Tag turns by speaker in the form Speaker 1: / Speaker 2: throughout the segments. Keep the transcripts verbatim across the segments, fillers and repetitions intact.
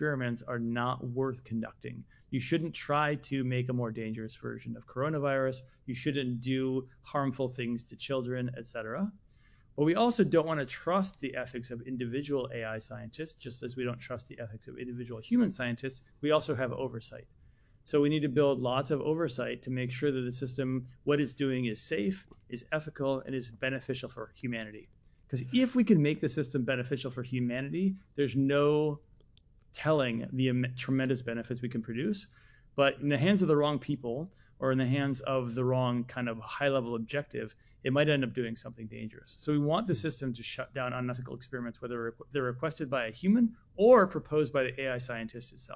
Speaker 1: experiments are not worth conducting. You shouldn't try to make a more dangerous version of coronavirus. You shouldn't do harmful things to children, et cetera. But we also don't want to trust the ethics of individual A I scientists, just as we don't trust the ethics of individual human scientists. We also have oversight. So we need to build lots of oversight to make sure that the system, what it's doing is safe, is ethical, and is beneficial for humanity. Because if we can make the system beneficial for humanity, there's no telling the im- tremendous benefits we can produce. But in the hands of the wrong people, or in the hands of the wrong kind of high-level objective, it might end up doing something dangerous. So we want the system to shut down unethical experiments, whether they're requested by a human or proposed by the A I scientist itself.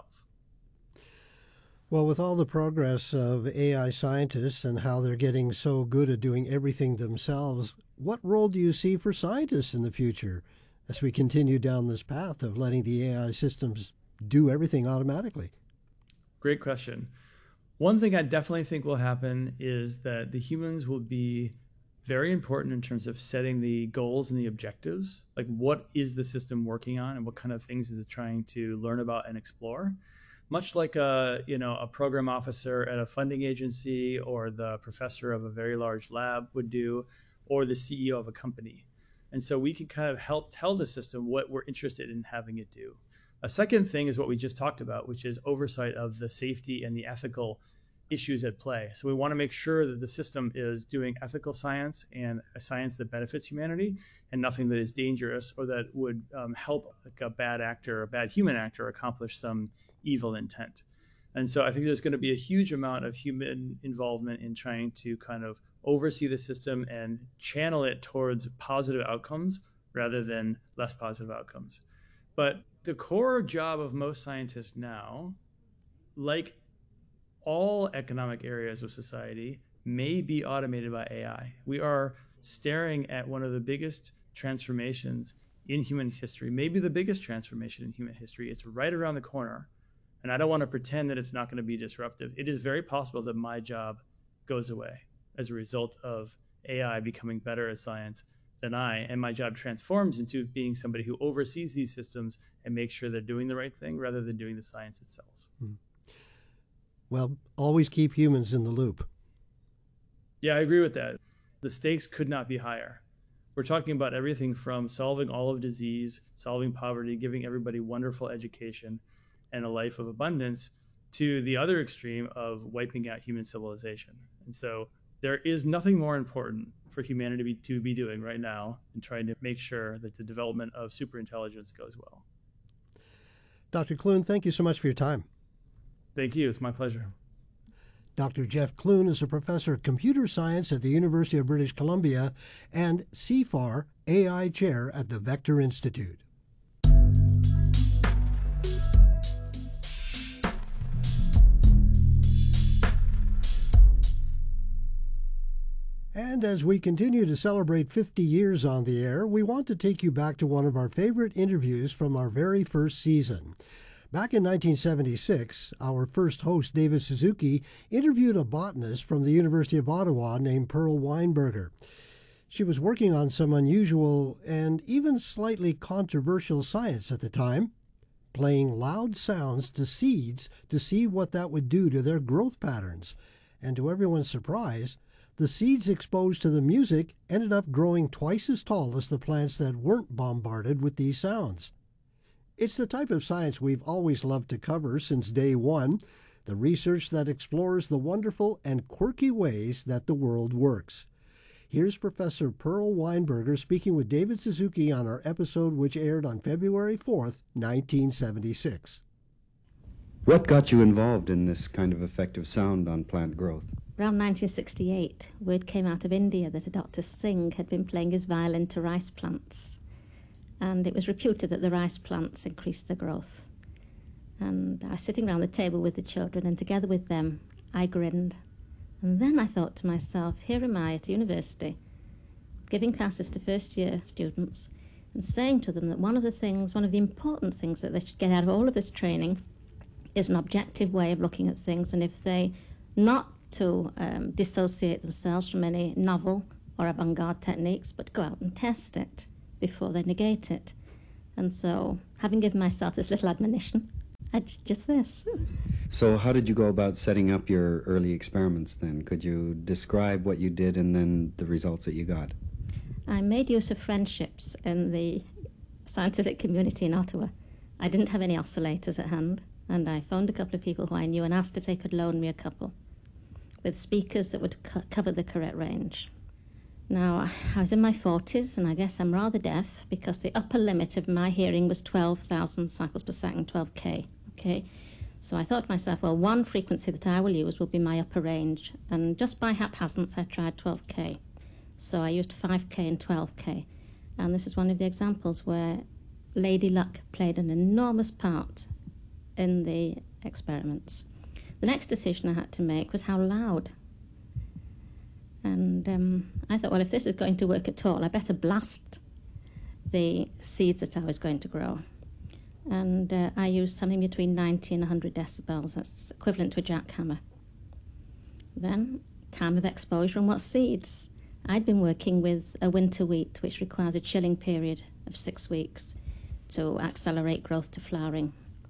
Speaker 2: Well, with all the progress of A I scientists and how they're getting so good at doing everything themselves, what role do you see for scientists in the future as we continue down this path of letting the A I systems do everything automatically?
Speaker 1: Great question. One thing I definitely think will happen is that the humans will be very important in terms of setting the goals and the objectives. Like, what is the system working on and what kind of things is it trying to learn about and explore? Much like a, you know, a program officer at a funding agency or the professor of a very large lab would do, or the C E O of a company. And so we can kind of help tell the system what we're interested in having it do. A second thing is what we just talked about, which is oversight of the safety and the ethical issues at play. So we want to make sure that the system is doing ethical science and a science that benefits humanity and nothing that is dangerous or that would um, help like a bad actor, a bad human actor accomplish some evil intent. And so I think there's going to be a huge amount of human involvement in trying to kind of oversee the system and channel it towards positive outcomes rather than less positive outcomes. But the core job of most scientists now, like all economic areas of society, may be automated by A I. We are staring at one of the biggest transformations in human history, maybe the biggest transformation in human history. It's right around the corner. And I don't want to pretend that it's not going to be disruptive. It is very possible that my job goes away as a result of A I becoming better at science than I, and my job transforms into being somebody who oversees these systems and makes sure they're doing the right thing rather than doing the science itself.
Speaker 2: Hmm. Well, always keep humans in the loop.
Speaker 1: Yeah, I agree with that. The stakes could not be higher. We're talking about everything from solving all of disease, solving poverty, giving everybody wonderful education and a life of abundance, to the other extreme of wiping out human civilization. And so there is nothing more important for humanity to be, to be doing right now in trying to make sure that the development of superintelligence goes well.
Speaker 2: Doctor Clune, thank you so much for your time.
Speaker 1: Thank you. It's my pleasure.
Speaker 2: Doctor Jeff Clune is a professor of computer science at the University of British Columbia and C F A R A I chair at the Vector Institute. And as we continue to celebrate fifty years on the air, we want to take you back to one of our favorite interviews from our very first season. Back in nineteen seventy-six, our first host, David Suzuki, interviewed a botanist from the University of Ottawa named Pearl Weinberger. She was working on some unusual and even slightly controversial science at the time, playing loud sounds to seeds to see what that would do to their growth patterns. And to everyone's surprise, the seeds exposed to the music ended up growing twice as tall as the plants that weren't bombarded with these sounds. It's the type of science we've always loved to cover since day one, the research that explores the wonderful and quirky ways that the world works. Here's Professor Pearl Weinberger speaking with David Suzuki on our episode which aired on February fourth, nineteen seventy-six.
Speaker 3: What got you involved in this kind of effective sound on plant growth?
Speaker 4: Around nineteen sixty-eight, word came out of India that a Doctor Singh had been playing his violin to rice plants. And it was reputed that the rice plants increased their growth. And I was sitting around the table with the children, and together with them, I grinned. And then I thought to myself, here am I at a university, giving classes to first-year students, and saying to them that one of the things, one of the important things that they should get out of all of this training is an objective way of looking at things, and if they not to um, dissociate themselves from any novel or avant-garde techniques, but go out and test it before they negate it. And so, having given myself this little admonition, It's just this.
Speaker 3: So how did you go about setting up your early experiments then? Could you describe what you did and then the results that you got?
Speaker 4: I made use of friendships in the scientific community in Ottawa. I didn't have any oscillators at hand, and I phoned a couple of people who I knew and asked if they could loan me a couple with speakers that would co- cover the correct range. Now, I was in my forties, and I guess I'm rather deaf because the upper limit of my hearing was twelve thousand cycles per second, twelve K, okay? So I thought to myself, well, one frequency that I will use will be my upper range, and just by haphazard, I tried twelve K. So I used five K and twelve K, and this is one of the examples where Lady Luck played an enormous part in the experiments. The next decision I had to make was how loud. And um, I thought, well, if this is going to work at all, I better blast the seeds that I was going to grow. And uh, I used something between ninety and one hundred decibels. That's equivalent to a jackhammer. Then, time of exposure and what seeds. I'd been working with a winter wheat, which requires a chilling period of six weeks to accelerate growth to flowering.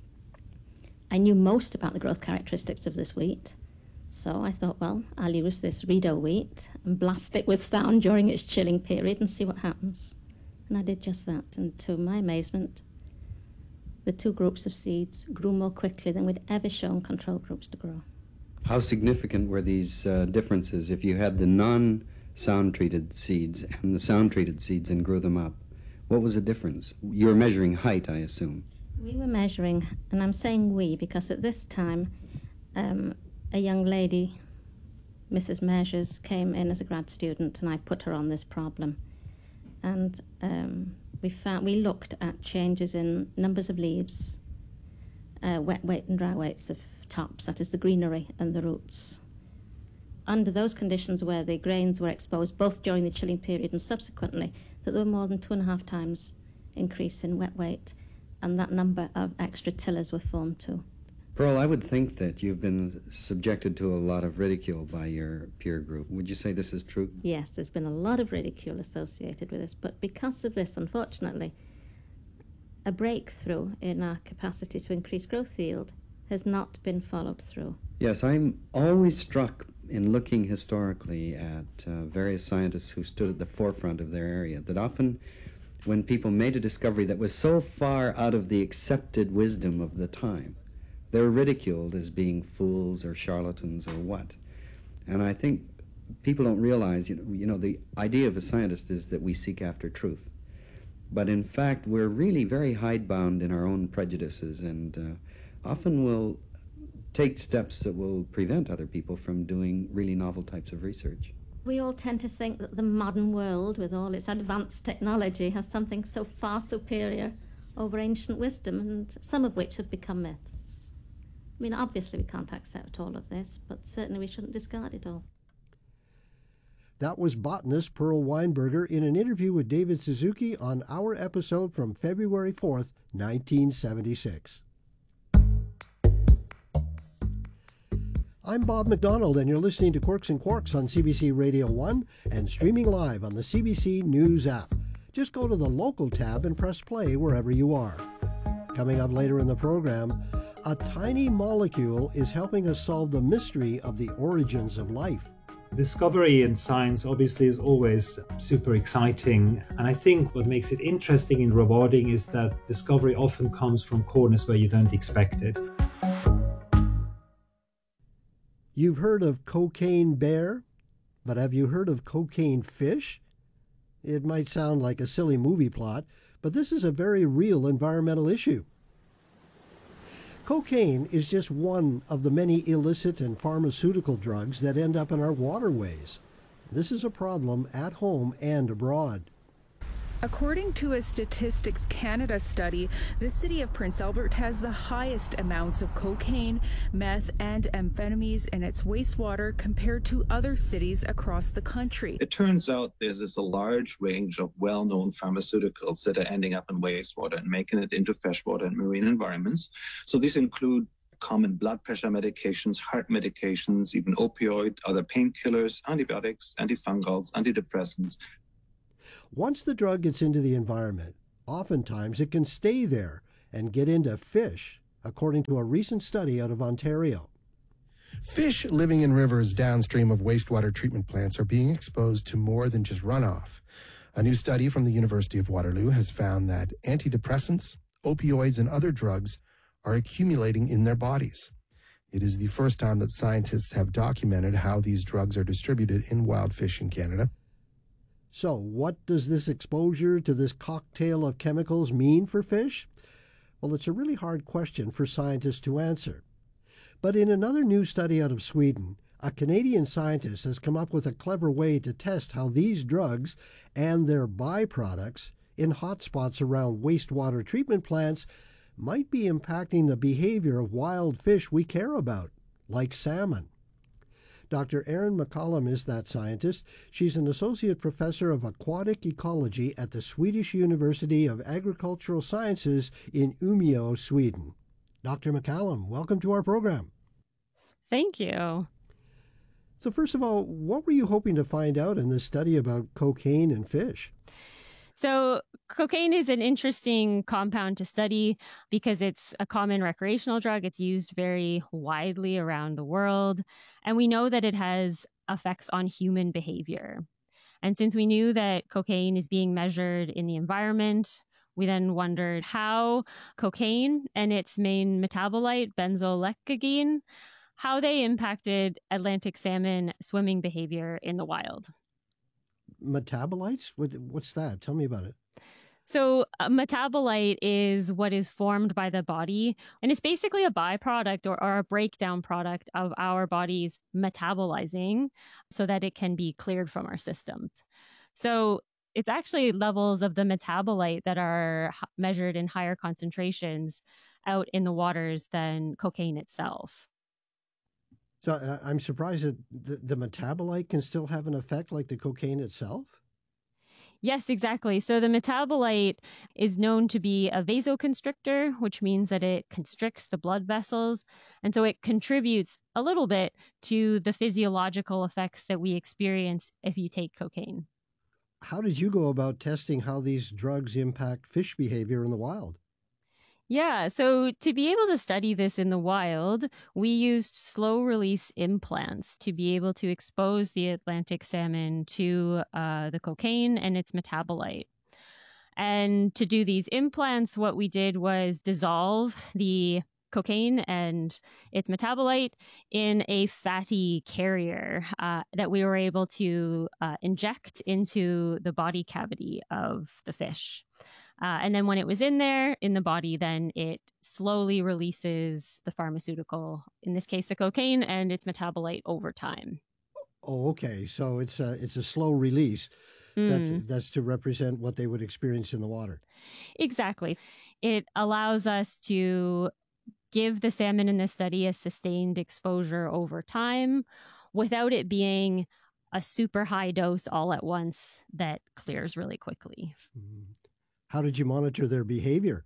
Speaker 4: I knew most about the growth characteristics of this wheat. So I thought, well, I'll use this Rideau wheat and blast it with sound during its chilling period and see what happens. And I did just that. And to my amazement, the two groups of seeds grew more quickly than we'd ever shown control groups to grow.
Speaker 3: How significant were these uh, differences if you had the non-sound-treated seeds and the sound-treated seeds and grew them up? What was the difference? You were measuring height, I assume.
Speaker 4: We were measuring, and I'm saying we because at this time, um, a young lady, Missus Measures, came in as a grad student, and I put her on this problem. And um, we found we looked at changes in numbers of leaves, uh, wet weight and dry weights of tops, that is the greenery and the roots. Under those conditions where the grains were exposed both during the chilling period and subsequently, that there were more than two and a half times increase in wet weight, and that number of extra tillers were formed too.
Speaker 3: Pearl, I would think that you've been subjected to a lot of ridicule by your peer group. Would you say this is true?
Speaker 4: Yes, there's been a lot of ridicule associated with this, but because of this, unfortunately, a breakthrough in our capacity to increase growth yield has not been followed through.
Speaker 3: Yes, I'm always struck in looking historically at uh, various scientists who stood at the forefront of their area, that often when people made a discovery that was so far out of the accepted wisdom of the time, they were ridiculed as being fools or charlatans or what. And I think people don't realize, you know, you know, the idea of a scientist is that we seek after truth. But in fact, we're really very hidebound in our own prejudices, and uh, often will take steps that will prevent other people from doing really novel types of research.
Speaker 4: We all tend to think that the modern world, with all its advanced technology, has something so far superior over ancient wisdom, and some of which have become myths. I mean, obviously we can't accept all of this, but certainly we shouldn't discard it all.
Speaker 2: That was botanist Pearl Weinberger in an interview with David Suzuki on our episode from February fourth, nineteen seventy-six. I'm Bob McDonald, and you're listening to Quirks and Quarks on C B C Radio one and streaming live on the C B C News app. Just go to the local tab and press play wherever you are. Coming up later in the program, a tiny molecule is helping us solve the mystery of the origins of life.
Speaker 5: Discovery in science obviously is always super exciting, and I think what makes it interesting in roboting is that discovery often comes from corners where you don't expect it.
Speaker 2: You've heard of cocaine bear, but have you heard of cocaine fish? It might sound like a silly movie plot, but this is a very real environmental issue. Cocaine is just one of the many illicit and pharmaceutical drugs that end up in our waterways. This is a problem at home and abroad.
Speaker 6: According to a Statistics Canada study, the city of Prince Albert has the highest amounts of cocaine, meth, and amphetamines in its wastewater compared to other cities across the country.
Speaker 7: It turns out there's this a large range of well-known pharmaceuticals that are ending up in wastewater and making it into freshwater and marine environments. So these include common blood pressure medications, heart medications, even opioid, other painkillers, antibiotics, antifungals, antidepressants.
Speaker 2: Once the drug gets into the environment, oftentimes it can stay there and get into fish, according to a recent study out of Ontario.
Speaker 8: Fish living in rivers downstream of wastewater treatment plants are being exposed to more than just runoff. A new study from the University of Waterloo has found that antidepressants, opioids, and other drugs are accumulating in their bodies. It is the first time that scientists have documented how these drugs are distributed in wild fish in Canada.
Speaker 2: So, what does this exposure to this cocktail of chemicals mean for fish? Well, it's a really hard question for scientists to answer. But in another new study out of Sweden, a Canadian scientist has come up with a clever way to test how these drugs and their byproducts in hotspots around wastewater treatment plants might be impacting the behavior of wild fish we care about, like salmon. Doctor Erin McCallum is that scientist. She's an associate professor of aquatic ecology at the Swedish University of Agricultural Sciences in Umeå, Sweden. Doctor McCallum, welcome to our program.
Speaker 9: Thank you.
Speaker 2: So first of all, what were you hoping to find out in this study about cocaine in fish?
Speaker 9: So cocaine is an interesting compound to study because it's a common recreational drug. It's used very widely around the world. And we know that it has effects on human behavior. And since we knew that cocaine is being measured in the environment, we then wondered how cocaine and its main metabolite, benzoylglucone, how they impacted Atlantic salmon swimming behavior in the wild.
Speaker 2: Metabolites? What, what's that? Tell me about it.
Speaker 9: So a metabolite is what is formed by the body, and it's basically a byproduct or, or a breakdown product of our body's metabolizing so that it can be cleared from our systems. So it's actually levels of the metabolite that are measured in higher concentrations out in the waters than cocaine itself.
Speaker 2: So uh, I'm surprised that the, the metabolite can still have an effect like the cocaine itself?
Speaker 9: Yes, exactly. So the metabolite is known to be a vasoconstrictor, which means that it constricts the blood vessels. And so it contributes a little bit to the physiological effects that we experience if you take cocaine.
Speaker 2: How did you go about testing how these drugs impact fish behavior in the wild?
Speaker 9: Yeah, so to be able to study this in the wild, we used slow-release implants to be able to expose the Atlantic salmon to uh, the cocaine and its metabolite. And to do these implants, what we did was dissolve the cocaine and its metabolite in a fatty carrier uh, that we were able to uh, inject into the body cavity of the fish. Uh, and then when it was in there, in the body, then it slowly releases the pharmaceutical, in this case, the cocaine and its metabolite over time.
Speaker 2: Oh, okay. So it's a, it's a slow release. Mm. That's, that's to represent what they would experience in the water.
Speaker 9: Exactly. It allows us to give the salmon in this study a sustained exposure over time without it being a super high dose all at once that clears really quickly.
Speaker 2: Mm. How did you monitor their behavior?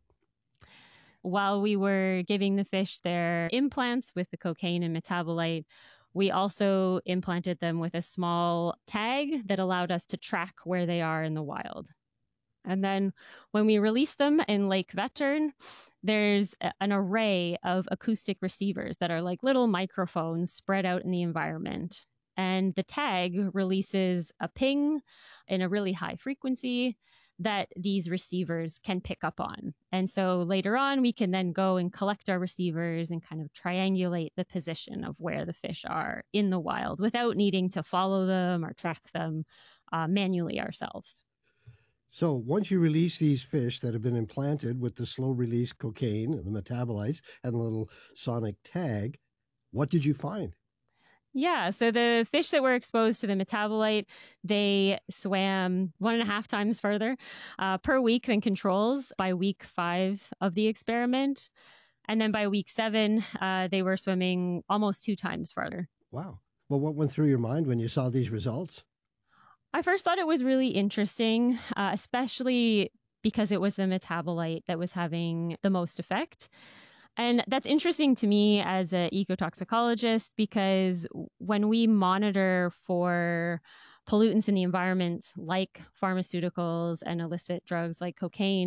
Speaker 9: While we were giving the fish their implants with the cocaine and metabolite, we also implanted them with a small tag that allowed us to track where they are in the wild. And then when we release them in Lake Vättern, there's a, an array of acoustic receivers that are like little microphones spread out in the environment. And the tag releases a ping in a really high frequency that these receivers can pick up on. And so later on, we can then go and collect our receivers and kind of triangulate the position of where the fish are in the wild without needing to follow them or track them uh, manually ourselves.
Speaker 2: So once you release these fish that have been implanted with the slow-release cocaine, the metabolites, and the little sonic tag, what did you find?
Speaker 9: Yeah, so the fish that were exposed to the metabolite, they swam one and a half times further uh, per week than controls by week five of the experiment. And then by week seven, uh, they were swimming almost two times farther.
Speaker 2: Wow. Well, what went through your mind when you saw these results?
Speaker 9: I first thought it was really interesting, uh, especially because it was the metabolite that was having the most effect. And that's interesting to me as an ecotoxicologist because when we monitor for pollutants in the environment like pharmaceuticals and illicit drugs like cocaine,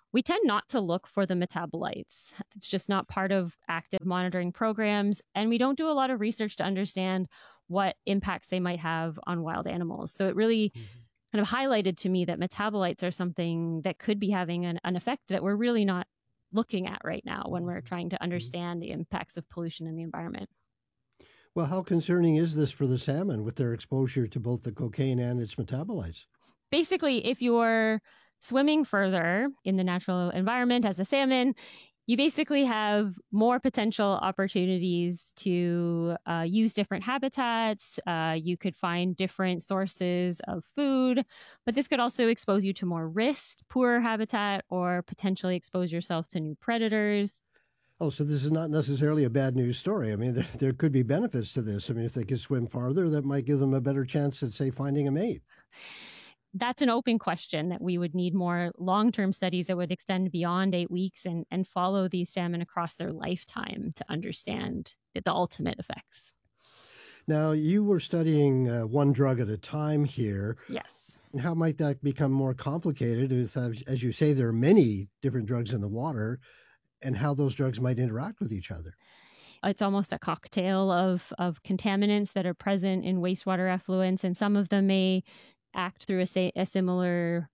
Speaker 9: we tend not to look for the metabolites. It's just not part of active monitoring programs. And we don't do a lot of research to understand what impacts they might have on wild animals. So it really mm-hmm. kind of highlighted to me that metabolites are something that could be having an, an effect that we're really not looking at right now when we're trying to understand the impacts of pollution in the environment.
Speaker 2: Well, how concerning is this for the salmon with their exposure to both the cocaine and its metabolites?
Speaker 9: Basically, if you're swimming further in the natural environment as a salmon, you basically have more potential opportunities to uh, use different habitats. Uh, you could find different sources of food, but this could also expose you to more risk, poorer habitat, or potentially expose yourself to new predators.
Speaker 2: Oh, so this is not necessarily a bad news story. I mean, there, there could be benefits to this. I mean, if they could swim farther, that might give them a better chance at, say, finding a mate.
Speaker 9: That's an open question that we would need more long-term studies that would extend beyond eight weeks and, and follow these salmon across their lifetime to understand the ultimate effects.
Speaker 2: Now, you were studying uh, one drug at a time here.
Speaker 9: Yes.
Speaker 2: How might that become more complicated? As, as you say, there are many different drugs in the water, and how those drugs might interact with each other.
Speaker 9: It's almost a cocktail of, of contaminants that are present in wastewater effluents, and some of them may act through a, a similar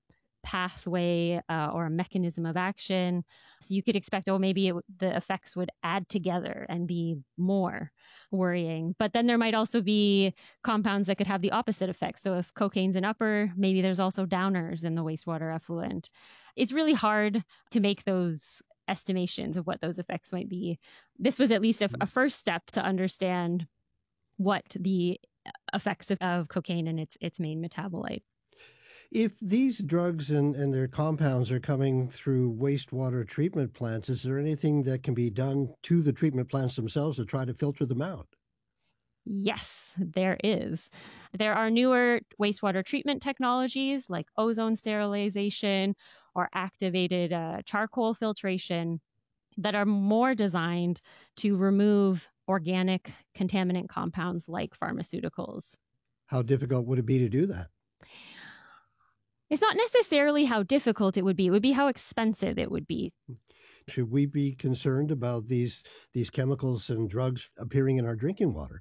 Speaker 9: pathway uh, or a mechanism of action. So you could expect, oh, maybe it, the effects would add together and be more worrying. But then there might also be compounds that could have the opposite effect. So if cocaine's an upper, maybe there's also downers in the wastewater effluent. It's really hard to make those estimations of what those effects might be. This was at least a, a first step to understand what the effects of, of cocaine and its its main metabolite.
Speaker 2: If these drugs and, and their compounds are coming through wastewater treatment plants, is there anything that can be done to the treatment plants themselves to try to filter them out?
Speaker 9: Yes, there is. There are newer wastewater treatment technologies like ozone sterilization or activated uh, charcoal filtration that are more designed to remove organic contaminant compounds like pharmaceuticals.
Speaker 2: How difficult would it be to do that?
Speaker 9: It's not necessarily how difficult it would be. It would be how expensive it would be.
Speaker 2: Should we be concerned about these these chemicals and drugs appearing in our drinking water?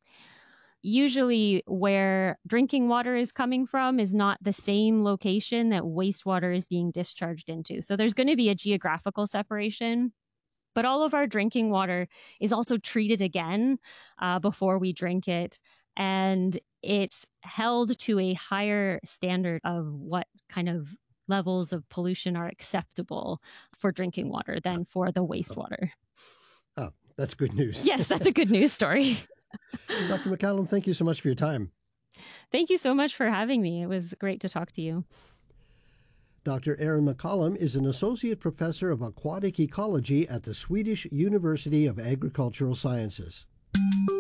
Speaker 9: Usually where drinking water is coming from is not the same location that wastewater is being discharged into. So there's going to be a geographical separation. But all of our drinking water is also treated again uh, before we drink it. And it's held to a higher standard of what kind of levels of pollution are acceptable for drinking water than for the wastewater.
Speaker 2: Oh, that's good news.
Speaker 9: Yes, that's a good news story.
Speaker 2: Doctor McCallum, thank you so much for your time.
Speaker 9: Thank you so much for having me. It was great to talk to you.
Speaker 2: Doctor Erin McCallum is an associate professor of aquatic ecology at the Swedish University of Agricultural Sciences.